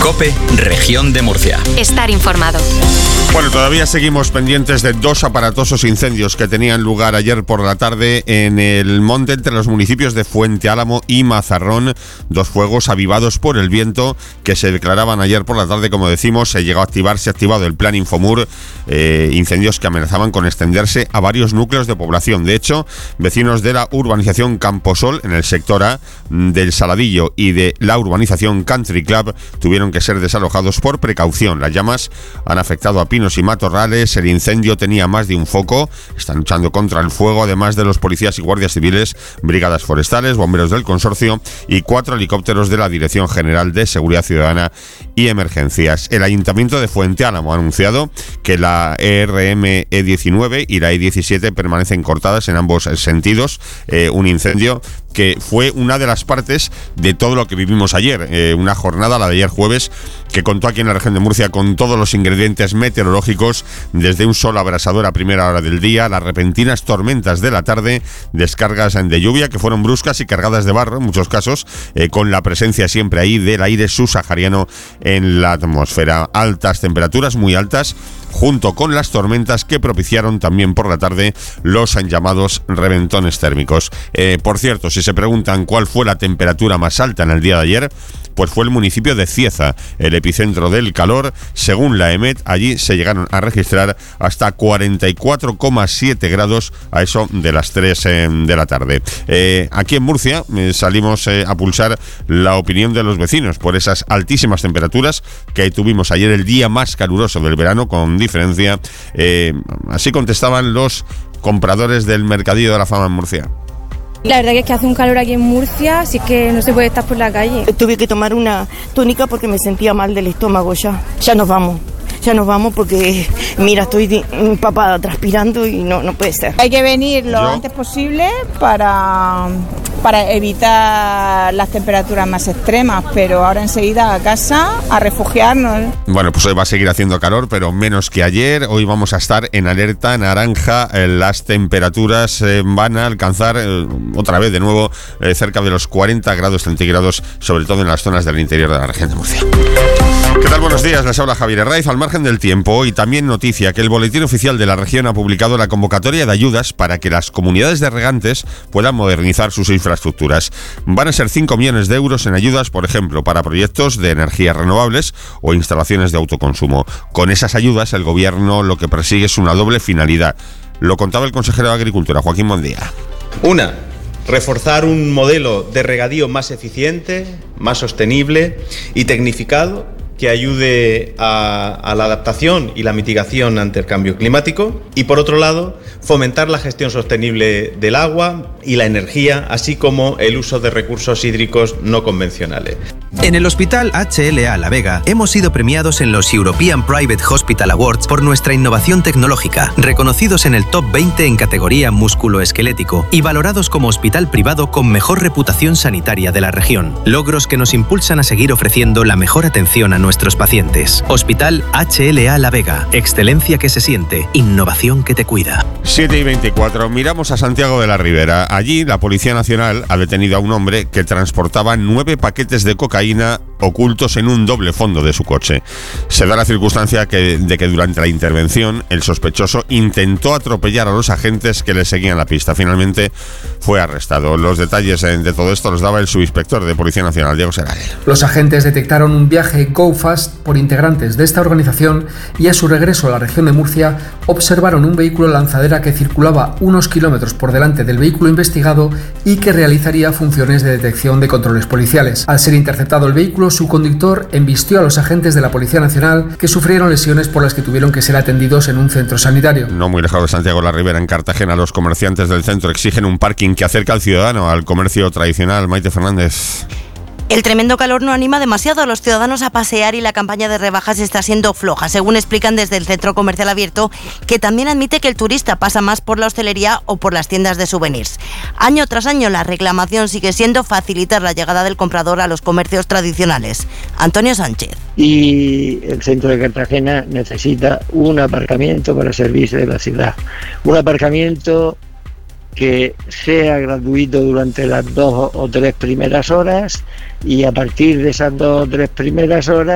COPE, Región de Murcia. Estar informado. Bueno, todavía seguimos pendientes de dos aparatosos incendios que tenían lugar ayer por la tarde en el monte entre los municipios de Fuente Álamo y Mazarrón. Dos fuegos avivados por el viento que se declaraban ayer por la tarde, como decimos. Se llegó a activar, se ha activado el plan Infomur. Incendios que amenazaban con extenderse a varios núcleos de población. De hecho, vecinos de la urbanización Camposol, en el sector A, del Saladillo y de la urbanización Country Club, tuvieron que ser desalojados por precaución. Las llamas han afectado a pinos y matorrales. El incendio tenía más de un foco. Están luchando contra el fuego, además de los policías y guardias civiles, brigadas forestales, bomberos del consorcio y 4 helicópteros de la Dirección General de Seguridad Ciudadana y Emergencias. El Ayuntamiento de Fuente Álamo ha anunciado que la ERM E19 y la E17 permanecen cortadas en ambos sentidos. Un incendio que fue una de las partes de todo lo que vivimos ayer. Una jornada, la de ayer jueves, que contó aquí en la región de Murcia con todos los ingredientes meteorológicos, desde un sol abrasador a primera hora del día, las repentinas tormentas de la tarde, descargas de lluvia que fueron bruscas y cargadas de barro en muchos casos, con la presencia siempre ahí del aire subsahariano en la atmósfera. Altas temperaturas, muy altas, junto con las tormentas que propiciaron también por la tarde los llamados reventones térmicos. Por cierto, si se preguntan cuál fue la temperatura más alta en el día de ayer, pues fue el municipio de Cieza, el epicentro del calor. Según la EMET, allí se llegaron a registrar hasta 44,7 grados a eso de las 3 de la tarde. Aquí en Murcia salimos a pulsar la opinión de los vecinos por esas altísimas temperaturas que tuvimos ayer, el día más caluroso del verano, con diferencia. Así contestaban los compradores del Mercadillo de la Fama en Murcia. La verdad que es que hace un calor aquí en Murcia, así que no se puede estar por la calle. Tuve que tomar una tónica porque me sentía mal del estómago ya. Ya nos vamos porque, mira, estoy empapada, transpirando y no puede ser. Hay que venir lo antes posible para evitar las temperaturas más extremas, pero ahora enseguida a casa a refugiarnos. Bueno, pues hoy va a seguir haciendo calor, pero menos que ayer. Hoy vamos a estar en alerta naranja. Las temperaturas van a alcanzar otra vez de nuevo cerca de los 40 grados centígrados, sobre todo en las zonas del interior de la región de Murcia. ¿Qué tal? Buenos días, les habla Javier Herraiz. Al margen del tiempo, y también noticia que el Boletín Oficial de la Región ha publicado la convocatoria de ayudas para que las comunidades de regantes puedan modernizar sus infraestructuras. Van a ser 5 millones de euros en ayudas, por ejemplo, para proyectos de energías renovables o instalaciones de autoconsumo. Con esas ayudas, el Gobierno lo que persigue es una doble finalidad. Lo contaba el consejero de Agricultura, Joaquín Mondía. Una, reforzar un modelo de regadío más eficiente, más sostenible y tecnificado, que ayude a la adaptación y la mitigación ante el cambio climático. Y por otro lado, fomentar la gestión sostenible del agua y la energía, así como el uso de recursos hídricos no convencionales. En el Hospital HLA La Vega hemos sido premiados en los European Private Hospital Awards por nuestra innovación tecnológica, reconocidos en el top 20 en categoría músculo-esquelético y valorados como hospital privado con mejor reputación sanitaria de la región. Logros que nos impulsan a seguir ofreciendo la mejor atención a nuestros pacientes. Hospital HLA La Vega. Excelencia que se siente. Innovación que te cuida. 7:24. Miramos a Santiago de la Ribera. Allí la Policía Nacional ha detenido a un hombre que transportaba 9 paquetes de cocaína ocultos en un doble fondo de su coche. Se da la circunstancia de que durante la intervención el sospechoso intentó atropellar a los agentes que le seguían la pista. Finalmente fue arrestado. Los detalles de todo esto los daba el subinspector de Policía Nacional, Diego Serale. Los agentes detectaron un viaje Go Fast por integrantes de esta organización y a su regreso a la región de Murcia observaron un vehículo lanzadera que circulaba unos kilómetros por delante del vehículo investigado y que realizaría funciones de detección de controles policiales. Al ser interceptado el vehículo, su conductor embistió a los agentes de la Policía Nacional, que sufrieron lesiones por las que tuvieron que ser atendidos en un centro sanitario. No muy lejos de Santiago de la Ribera, en Cartagena, los comerciantes del centro exigen un parking que acerque al ciudadano al comercio tradicional. Maite Fernández. El tremendo calor no anima demasiado a los ciudadanos a pasear y la campaña de rebajas está siendo floja, según explican desde el Centro Comercial Abierto, que también admite que el turista pasa más por la hostelería o por las tiendas de souvenirs. Año tras año la reclamación sigue siendo facilitar la llegada del comprador a los comercios tradicionales. Antonio Sánchez. Y el centro de Cartagena necesita un aparcamiento para servirse de la ciudad. Un aparcamiento que sea gratuito durante las 2 o 3 primeras horas, y a partir de esas 2 o 3 primeras horas